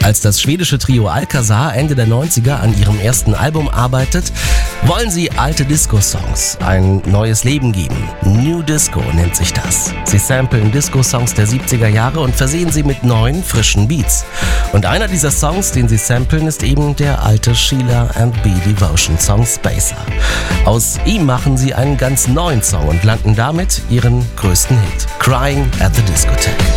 Als das schwedische Trio Alcazar Ende der 90er an ihrem ersten Album arbeitet, wollen sie alte Disco-Songs ein neues Leben geben. New Disco nennt sich das. Sie samplen Disco-Songs der 70er Jahre und versehen sie mit neuen, frischen Beats. Und einer dieser Songs, den sie samplen, ist eben der alte Sheila and B. Devotion Song Spacer. Aus ihm machen sie einen ganz neuen Song und landen damit ihren größten Hit, Crying at the Discotheque.